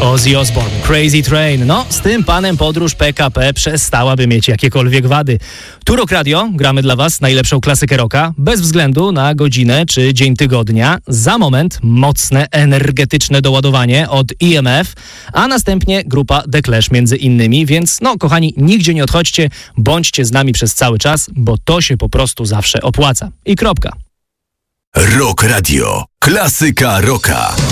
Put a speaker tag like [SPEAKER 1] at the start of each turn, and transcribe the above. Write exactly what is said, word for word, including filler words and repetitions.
[SPEAKER 1] Ozzy Osbourne, Crazy Train. No, z tym panem podróż P K P przestałaby mieć jakiekolwiek wady. Tu Rock Radio, gramy dla was najlepszą klasykę rocka, bez względu na godzinę czy dzień tygodnia. Za moment mocne, energetyczne doładowanie od E M F, a następnie grupa The Clash między innymi, więc no kochani, nigdzie nie odchodźcie, bądźcie z nami przez cały czas, bo to się po prostu zawsze opłaca. I kropka.
[SPEAKER 2] Rock Radio. Klasyka rocka.